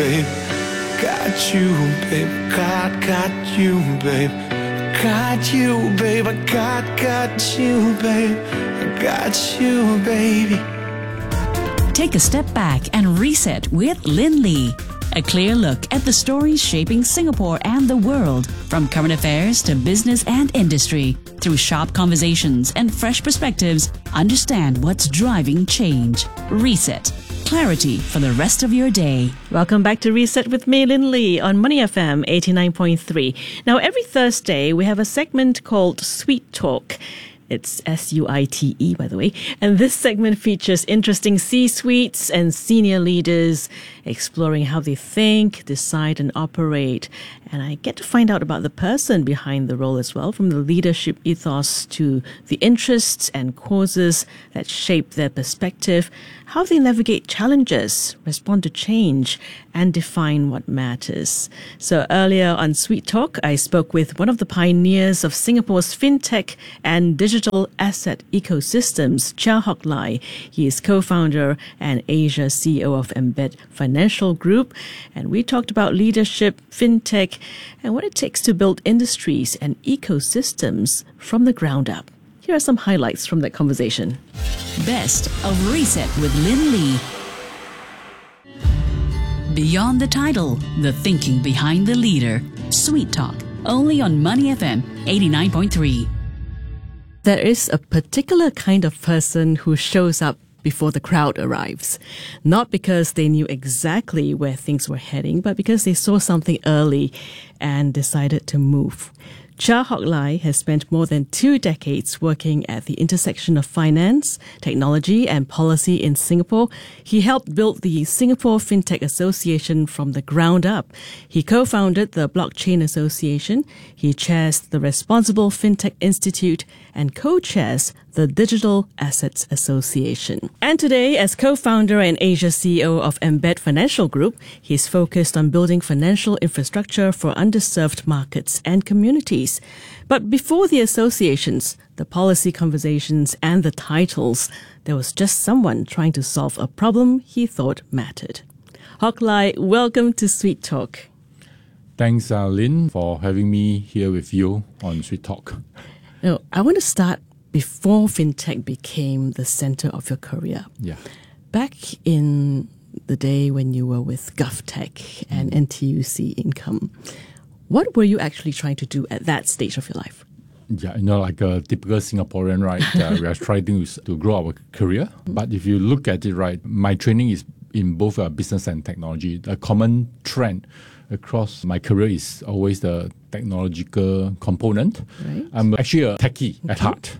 babe. Got you, babe. Got you, babe. Got you, babe. I got you, babe. I got you, baby. Take a step back and reset with Lin Lee. A clear look at the stories shaping Singapore and the world, from current affairs to business and industry. Through sharp conversations and fresh perspectives, understand what's driving change. Reset. Clarity for the rest of your day. Welcome back to Reset with me, Lin Lee, on Money FM 89.3. Now, every Thursday, we have a segment called Sweet Talk. It's SUITE, by the way. And this segment features interesting C-suites and senior leaders exploring how they think, decide, and operate. And I get to find out about the person behind the role as well, from the leadership ethos to the interests and causes that shape their perspective, how they navigate challenges, respond to change, and define what matters. So earlier on Sweet Talk, I spoke with one of the pioneers of Singapore's fintech and digital asset ecosystems, Chia Hock Lai. He is co-founder and Asia CEO of Embed Financial Group. And we talked about leadership, fintech, and what it takes to build industries and ecosystems from the ground up. Here are some highlights from that conversation. Best of Reset with Lin Lee. Beyond the title, the thinking behind the leader. Sweet Talk, only on Money FM 89.3. There is a particular kind of person who shows up before the crowd arrives. Not because they knew exactly where things were heading, but because they saw something early and decided to move. Chia Hock Lai has spent more than 2 decades working at the intersection of finance, technology, and policy in Singapore. He helped build the Singapore Fintech Association from the ground up. He co-founded the Blockchain Association. He chairs the Responsible Fintech Institute and co-chairs the Digital Assets Association. And today, as co-founder and Asia CEO of Embed Financial Group, he's focused on building financial infrastructure for underserved markets and communities. But before the associations, the policy conversations, and the titles, there was just someone trying to solve a problem he thought mattered. Hock Lai, welcome to Sweet Talk. Thanks, Lynn, for having me here with you on Sweet Talk. Now, I want to start before fintech became the center of your career. Yeah. Back in the day when you were with GovTech and NTUC Income, what were you actually trying to do at that stage of your life? Yeah, like a typical Singaporean, right? We are trying to grow our career. But if you look at it, right, my training is in both business and technology. A common trend across my career is always the technological component. Right. I'm actually a techie at heart.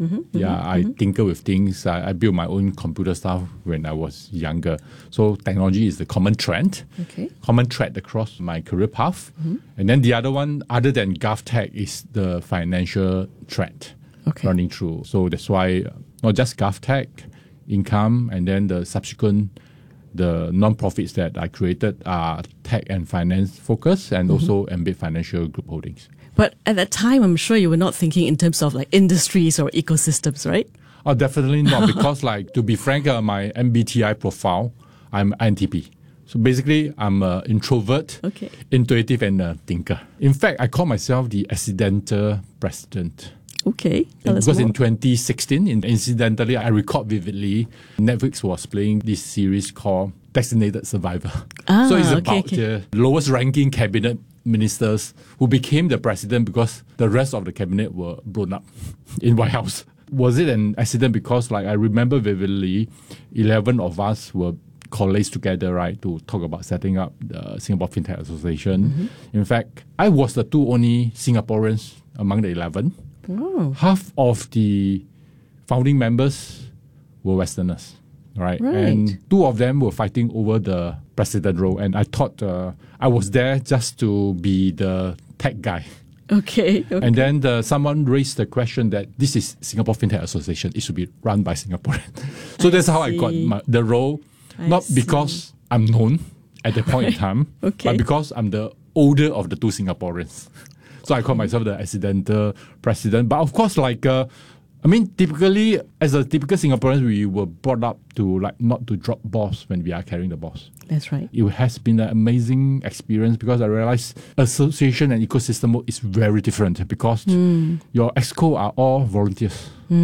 I tinker with things. I built my own computer stuff when I was younger. So technology is the common trend, common thread across my career path. And then the other one, other than GovTech, is the financial trend running through. So that's why not just GovTech, Income, and then the subsequent the non-profits that I created are tech and finance focused, and also Embed Financial Group Holdings. But at that time, I'm sure you were not thinking in terms of like industries or ecosystems, right? Oh, definitely not. Because to be frank, my MBTI profile, I'm INTP. So basically, I'm an introvert, intuitive, and a thinker. In fact, I call myself the accidental president. Okay. Because in 2016, incidentally, I recall vividly, Netflix was playing this series called Designated Survivor. So it's about the lowest ranking cabinet ministers who became the president because the rest of the cabinet were blown up in White House. Was it an accident? Because I remember vividly, 11 of us were coalesced together, right, to talk about setting up the Singapore Fintech Association. In fact, I was the two only Singaporeans among the 11. Oh. Half of the founding members were Westerners, right? And 2 of them were fighting over the president role. And I thought I was there just to be the tech guy. Okay. And then someone raised the question that this is Singapore Fintech Association. It should be run by Singaporeans. So that's how I got the role. Not because I'm known at the point in time, but because I'm the older of the 2 Singaporeans. So I call myself the accidental president. But of course, I mean, typically, as a typical Singaporean, we were brought up to not to drop balls when we are carrying the balls. That's right. It has been an amazing experience because I realized association and ecosystem work is very different because your exco are all volunteers.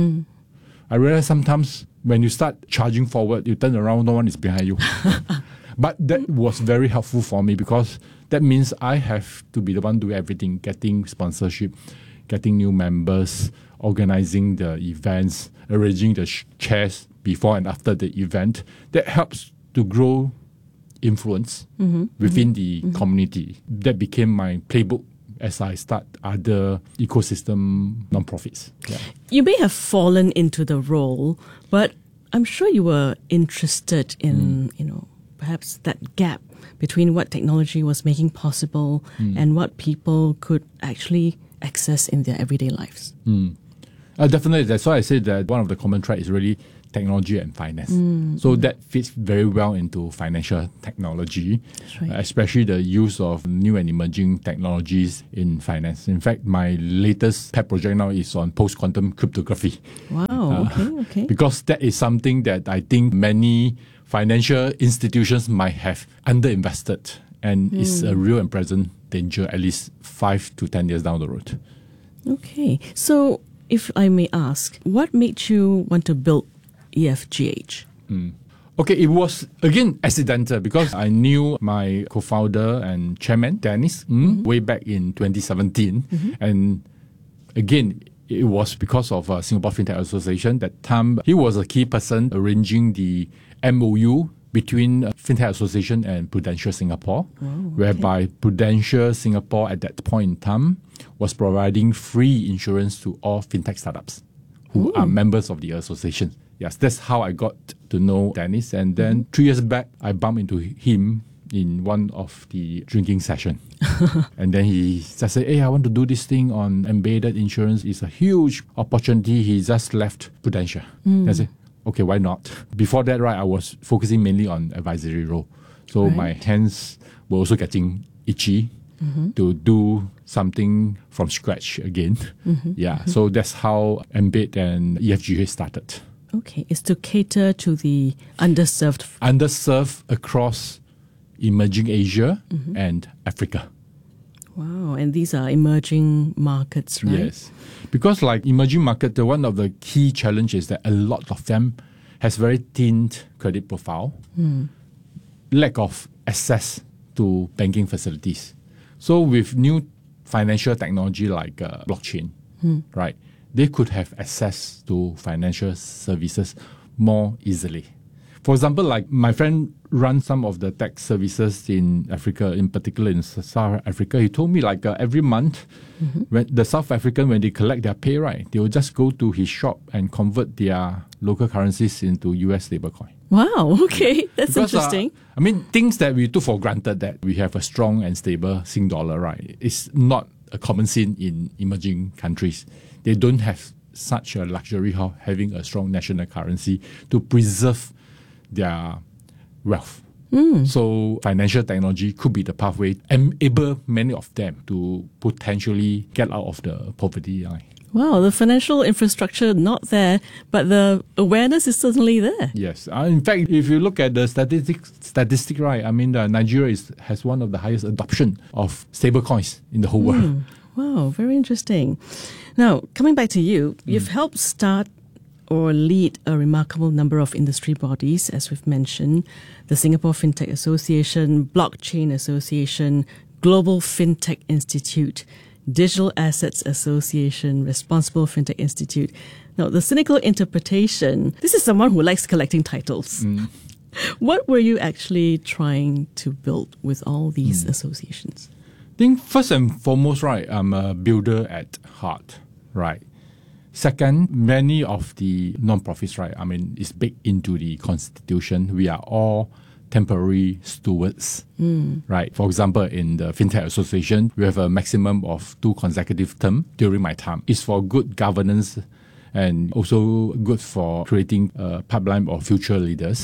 I realize sometimes when you start charging forward, you turn around, no one is behind you. But that was very helpful for me because that means I have to be the one doing everything, getting sponsorship, getting new members, organizing the events, arranging the chairs before and after the event. That helps to grow influence within the community. That became my playbook as I start other ecosystem nonprofits. Yeah. You may have fallen into the role, but I'm sure you were interested in, perhaps that gap between what technology was making possible and what people could actually access in their everyday lives. Definitely. That's why I said that one of the common thread is really technology and finance. So that fits very well into financial technology, right. Especially the use of new and emerging technologies in finance. In fact, my latest pet project now is on post-quantum cryptography. Wow, okay. Because that is something that I think many financial institutions might have underinvested and is a real and present danger at least 5 to 10 years down the road. Okay. So if I may ask, what made you want to build EFGH? Okay, it was, again, accidental because I knew my co-founder and chairman, Dennis, way back in 2017. And again, it was because of Singapore FinTech Association. That time, he was a key person arranging the MOU between FinTech Association and Prudential Singapore, whereby Prudential Singapore at that point in time was providing free insurance to all FinTech startups who are members of the association. Yes, that's how I got to know Dennis. And then 3 years back, I bumped into him in one of the drinking session. And then he just said, hey, I want to do this thing on embedded insurance. It's a huge opportunity. He just left Prudential. I said, okay, why not? Before that, right, I was focusing mainly on advisory role. So my hands were also getting itchy to do something from scratch again. So that's how Embed and EFGH started. Okay, it's to cater to the underserved. Underserved across emerging Asia and Africa. Wow, and these are emerging markets, right? Yes, because like emerging market, one of the key challenges is that a lot of them has very thin credit profile, lack of access to banking facilities. So with new financial technology like blockchain, right, they could have access to financial services more easily. For example, like my friend runs some of the tech services in Africa, in particular in South Africa. He told me like every month, when the South African, when they collect their pay, right, they will just go to his shop and convert their local currencies into US stablecoin. Wow, okay, that's Because, interesting. I mean, things that we took for granted that we have a strong and stable Sing dollar, right, it's not a common scene in emerging countries. They don't have such a luxury of having a strong national currency to preserve their wealth. So financial technology could be the pathway and enable many of them to potentially get out of the poverty line. Wow, the financial infrastructure not there, but the awareness is certainly there. Yes. In fact, if you look at the statistic, right, I mean, Nigeria has one of the highest adoption of stable coins in the whole world. Wow, very interesting. Now, coming back to you, you've helped start or lead a remarkable number of industry bodies, as we've mentioned, the Singapore FinTech Association, Blockchain Association, Global FinTech Institute, Digital Assets Association, Responsible FinTech Institute. Now, the cynical interpretation, this is someone who likes collecting titles. What were you actually trying to build with all these associations? I think first and foremost, right, I'm a builder at heart, right? Second, many of the non-profits, right, I mean, it's baked into the constitution. We are all temporary stewards, right? For example, in the FinTech Association, we have a maximum of 2 consecutive terms during my time. It's for good governance and also good for creating a pipeline of future leaders.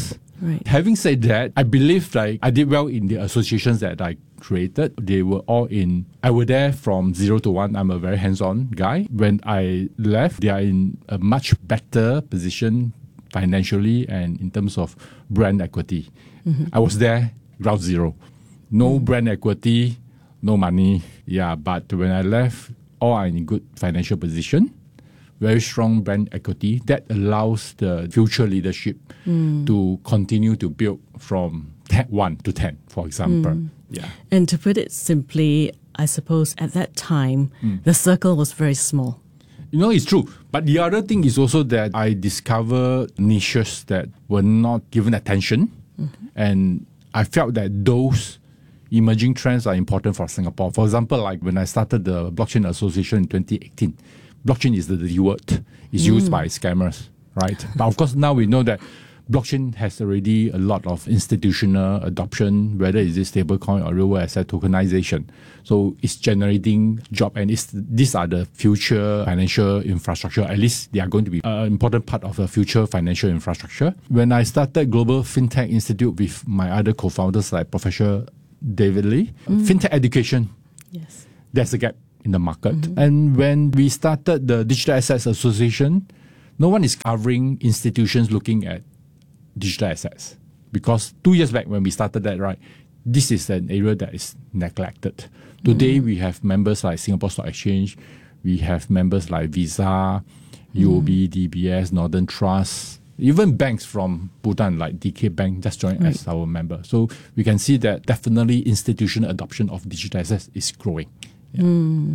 Right. Having said that, I believe like I did well in the associations that I created. They were all I were there from 0 to 1. I'm a very hands-on guy. When I left, they are in a much better position financially and in terms of brand equity. I was there ground zero. No brand equity, no money. Yeah, but when I left, all are in good financial position. Very strong brand equity that allows the future leadership to continue to build from 1 to 10, for example. Yeah. And to put it simply, I suppose at that time, the circle was very small. It's true. But the other thing is also that I discovered niches that were not given attention. And I felt that those emerging trends are important for Singapore. For example, like when I started the Blockchain Association in 2018, blockchain is the D word. It's used by scammers, right? But of course, now we know that blockchain has already a lot of institutional adoption, whether it's stablecoin or real-world asset tokenization. So it's generating job, and these are the future financial infrastructure. At least they are going to be an important part of the future financial infrastructure. When I started Global FinTech Institute with my other co-founders like Professor David Lee, FinTech education, yes, there's a gap in the market. And when we started the Digital Assets Association, no one is covering institutions looking at digital assets. Because 2 years back when we started that, right, this is an area that is neglected. Today we have members like Singapore Stock Exchange, we have members like Visa, UOB, DBS, Northern Trust, even banks from Bhutan like DK Bank just joined as our member. So we can see that definitely institutional adoption of digital assets is growing. Yeah.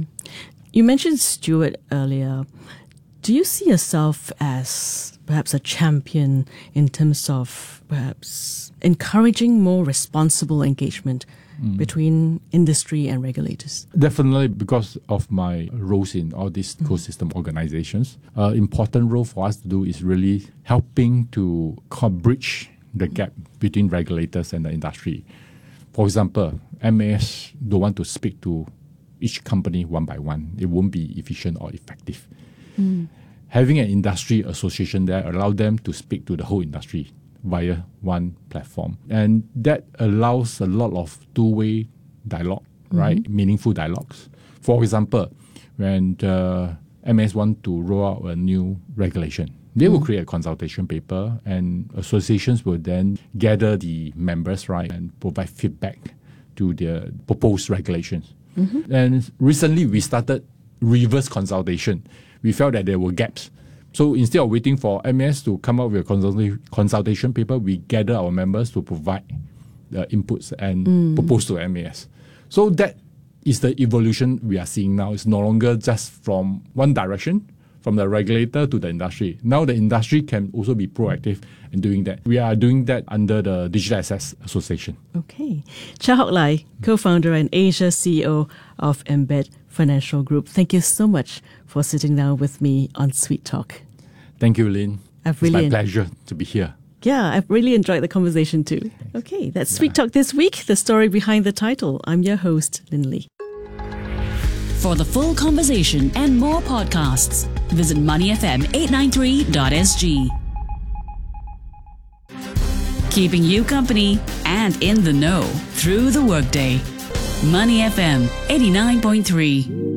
You mentioned Stuart earlier. Do you see yourself as perhaps a champion in terms of perhaps encouraging more responsible engagement between industry and regulators? Definitely, because of my roles in all these ecosystem organizations. Important role for us to do is really helping to bridge the gap between regulators and the industry. For example, MAS don't want to speak to each company one by one. It won't be efficient or effective. Having an industry association there allows them to speak to the whole industry via one platform. And that allows a lot of two-way dialogue, right? Meaningful dialogues. For example, when the MAS want to roll out a new regulation, they will create a consultation paper, and associations will then gather the members, right, and provide feedback to the proposed regulations. And recently we started reverse consultation. We felt that there were gaps. So instead of waiting for MAS to come up with a consultation paper, we gather our members to provide the inputs and propose to MAS. So that is the evolution we are seeing now. It's no longer just from one direction, from the regulator to the industry. Now the industry can also be proactive in doing that. We are doing that under the Digital Assets Association. Okay. Chia Hock Lai, co-founder and Asia CEO of Embed Financial Group. Thank you so much for sitting down with me on Sweet Talk. Thank you, Lynn. It's my pleasure to be here. Yeah, I've really enjoyed the conversation too. Thanks. Okay, that's Sweet Talk this week, the story behind the title. I'm your host, Lynn Lee. For the full conversation and more podcasts, visit moneyfm893.sg. Keeping you company and in the know through the workday. Money FM 89.3.